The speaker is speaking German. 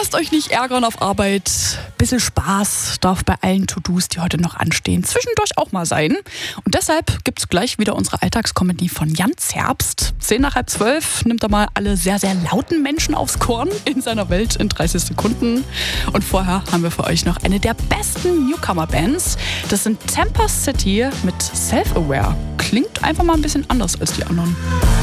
Lasst euch nicht ärgern auf Arbeit. Bisschen Spaß darf bei allen To-Dos, die heute noch anstehen, zwischendurch auch mal sein. Und deshalb gibt's gleich wieder unsere Alltagskomödie von Jan Zerbst. 11:10 nimmt er mal alle sehr, sehr lauten Menschen aufs Korn in seiner Welt in 30 Sekunden. Und vorher haben wir für euch noch eine der besten Newcomer-Bands. Das sind Temper City mit Self-Aware. Klingt einfach mal ein bisschen anders als die anderen.